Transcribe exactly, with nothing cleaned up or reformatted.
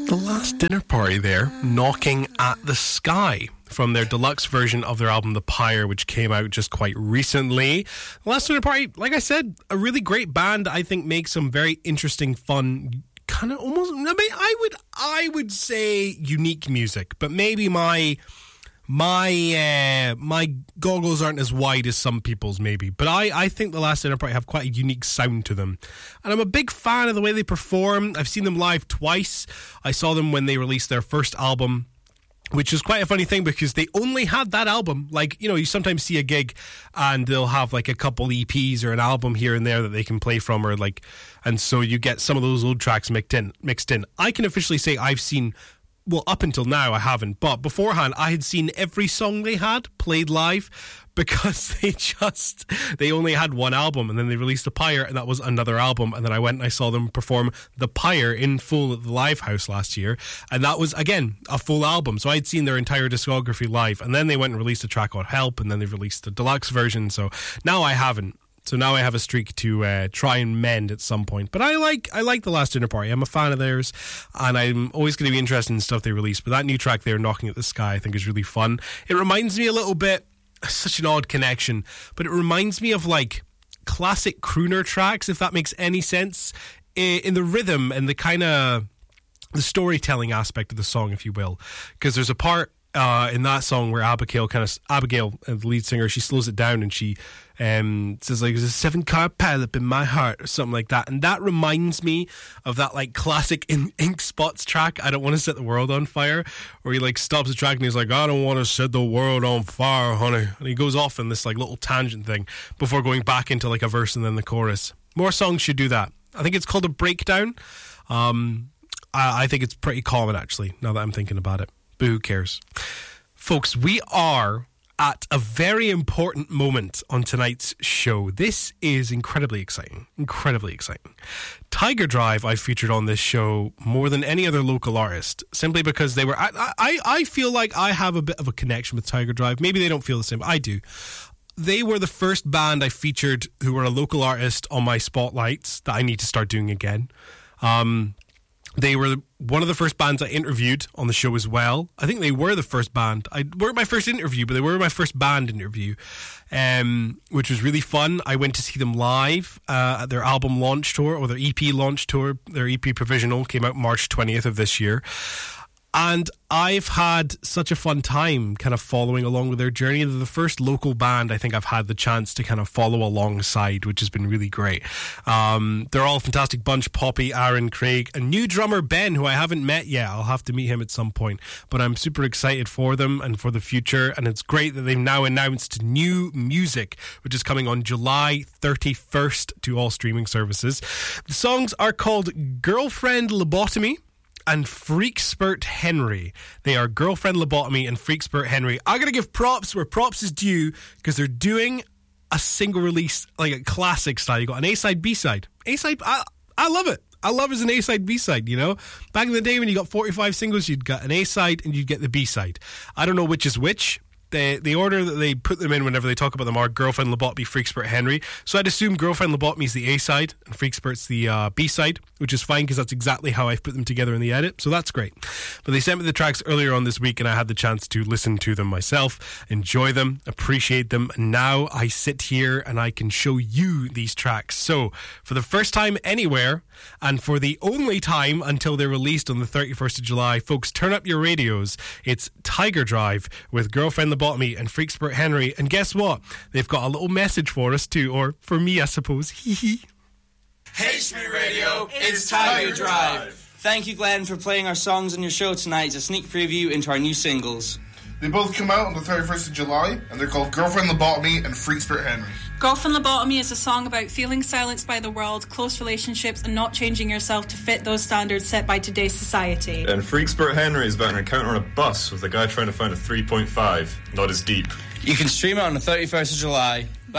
The Last Dinner Party there, Knocking at the Sky, from their deluxe version of their album The Pyre, which came out just quite recently. The Last Dinner Party, like I said, a really great band. I think makes some very interesting, fun, kind of almost, I mean, I would, I would say unique music, but maybe my... My uh, my goggles aren't as wide as some people's, maybe. But I, I think The Last Dinner Party have quite a unique sound to them. And I'm a big fan of the way they perform. I've seen them live twice. I saw them when they released their first album, which is quite a funny thing because they only had that album. Like, you know, you sometimes see a gig and they'll have like a couple E Ps or an album here and there that they can play from, or like, and so you get some of those old tracks mixed in. Mixed in. I can officially say I've seen... Well, up until now, I haven't. But beforehand, I had seen every song they had played live because they just, they only had one album. And then they released The Pyre, and that was another album. And then I went and I saw them perform The Pyre in full at the Live House last year. And that was, again, a full album. So I'd seen their entire discography live. And then they went and released a track on Help. And then they released the deluxe version. So now I haven't. So now I have a streak to uh, try and mend at some point. But I like I like The Last Dinner Party. I'm a fan of theirs, and I'm always going to be interested in stuff they release. But that new track there, Knocking at the Sky, I think is really fun. It reminds me a little bit, such an odd connection, but it reminds me of like classic crooner tracks, if that makes any sense, in the rhythm and the kind of the storytelling aspect of the song, if you will. Because there's a part uh, in that song where Abigail kind of Abigail, the lead singer, she slows it down and she um, says like, "There's a seven-car pileup in my heart," or something like that. And that reminds me of that like classic in- Ink Spots track, "I Don't Want to Set the World on Fire," where he like stops the track and he's like, "I don't want to set the world on fire, honey," and he goes off in this like little tangent thing before going back into like a verse and then the chorus. More songs should do that. I think it's called a breakdown. Um, I, I think it's pretty common actually, now that I'm thinking about it. But who cares? Folks, we are at a very important moment on tonight's show. This is incredibly exciting. Incredibly exciting. Tiger Drive I featured on this show more than any other local artist, simply because they were... I, I, I feel like I have a bit of a connection with Tiger Drive. Maybe they don't feel the same, but I do. They were the first band I featured who were a local artist on my spotlights that I need to start doing again. Um... They were one of the first bands I interviewed on the show as well. I think they were the first band. I weren't my first interview, but they were my first band interview, um, which was really fun. I went to see them live uh, at their album launch tour, or their E P launch tour. Their E P Provisional came out March twentieth of this year. And I've had such a fun time kind of following along with their journey. They're the first local band I think I've had the chance to kind of follow alongside, which has been really great. Um, they're all a fantastic bunch. Poppy, Aaron, Craig, and new drummer Ben, who I haven't met yet. I'll have to meet him at some point. But I'm super excited for them and for the future. And it's great that they've now announced new music, which is coming on July thirty-first to all streaming services. The songs are called Girlfriend Lobotomy and Freakspert Henry. They are Girlfriend Lobotomy and Freakspert Henry. I gotta give props where props is due, because they're doing a single release, like a classic style. You got an A-side, B-side. A-side, I, I love it. I love it as an A-side, B-side, you know? Back in the day when you got forty-five singles, you'd get an A-side and you'd get the B-side. I don't know which is which. The, the order that they put them in whenever they talk about them are Girlfriend Lobotomy, Freakspert Henry. So I'd assume Girlfriend Lobotomy is the A-side and Freakspert's the uh, B-side, which is fine because that's exactly how I've put them together in the edit. So that's great. But they sent me the tracks earlier on this week and I had the chance to listen to them myself, enjoy them, appreciate them. And now I sit here and I can show you these tracks. So for the first time anywhere, and for the only time until they're released on the thirty-first of July, folks, turn up your radios. It's Tiger Drive with Girlfriend Lobotomy and Freakspert Henry. And guess what? They've got a little message for us too, or for me, I suppose. Hee hee. Hey, Shmee Radio, it's Tiger Drive. Thank you, Glenn, for playing our songs on your show tonight. It's a sneak preview into our new singles. They both come out on the thirty-first of July, and they're called Girlfriend Lobotomy and Freakspert Henry. Girlfriend Lobotomy is a song about feeling silenced by the world, close relationships, and not changing yourself to fit those standards set by today's society. And Freakspert Henry is about an encounter on a bus with a guy trying to find a three point five, not as deep. You can stream it on the thirty-first of July.